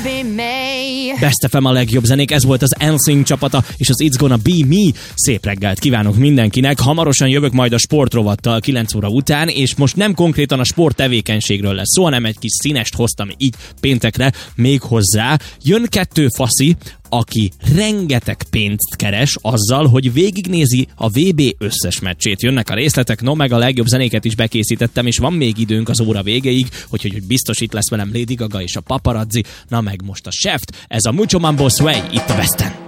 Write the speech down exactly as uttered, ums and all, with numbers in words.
Best ef em a legjobb zenék, ez volt az en sync csapata, és az It's Gonna Be Me. Szép reggelt kívánok mindenkinek. Hamarosan jövök majd a sportrovattal kilenc óra után, és most nem konkrétan a sport tevékenységről lesz szó, hanem egy kis színest hoztam így péntekre még hozzá. Jön kettő faszi, aki rengeteg pénzt keres azzal, hogy végignézi a vé bé összes meccsét. Jönnek a részletek, no meg a legjobb zenéket is bekészítettem, és van még időnk az óra végéig, hogy, hogy biztos itt lesz velem Lady Gaga és a paparazzi, na meg most a Shaft, ez a Mucho Mambo Sway itt a Westen.